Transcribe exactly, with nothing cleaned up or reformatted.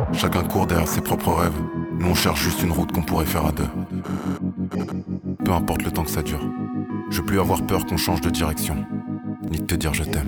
Chacun court derrière ses propres rêves. Nous on cherche juste une route qu'on pourrait faire à deux. Peu importe le temps que ça dure. Je veux plus avoir peur qu'on change de direction, ni de te dire je t'aime.